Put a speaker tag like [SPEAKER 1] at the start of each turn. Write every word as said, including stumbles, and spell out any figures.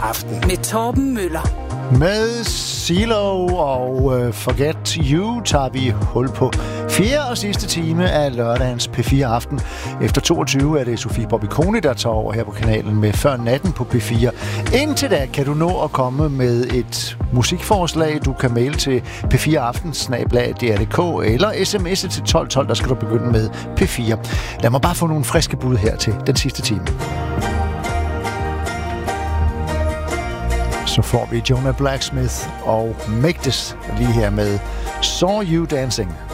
[SPEAKER 1] aften.
[SPEAKER 2] Med Torben Møller.
[SPEAKER 3] Med Silo og uh, Forget You tager vi hul på fjerde og sidste time af lørdagens P fire Aften. Efter toogtyve er det Sofie Bobbikoni, der tager over her på kanalen med Før Natten på P fire. Indtil da kan du nå at komme med et musikforslag. Du kan maile til p fire aften snabel-a d r punktum d k eller sms'e til tolv tolv, der skal du begynde med P fire. Lad mig bare få nogle friske bud her til den sidste time. Så får vi Jonah Blacksmith og Make This lige her med Saw You Dancing.